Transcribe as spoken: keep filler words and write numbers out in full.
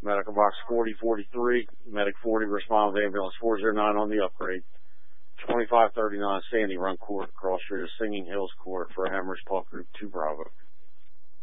Medical box forty forty-three, medic forty, respond with ambulance four zero nine on the upgrade. twenty-five thirty-nine Sandy Run Court, cross street of Singing Hills Court for a hemorrhage, Puff Group two Bravo.